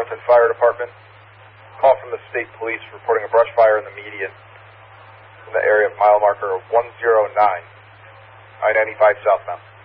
Pendleton Fire Department. Call from the state police reporting a brush fire in the median in the area of mile marker 109, I-95 southbound.